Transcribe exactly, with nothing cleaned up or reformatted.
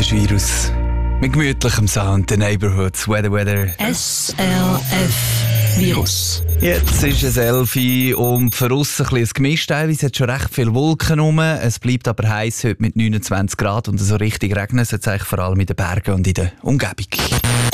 SRF-Virus. Mit gemütlichem Sound, der Neighborhoods, Weather Weather. S R F-Virus. Jetzt ist es elf Uhr und für uns ein bisschen ein Gemisch. Teilweise hat schon recht viele Wolken rum. Es bleibt aber heiß heute mit neunundzwanzig Grad und so richtig regnen es jetzt eigentlich vor allem in den Bergen und in der Umgebung.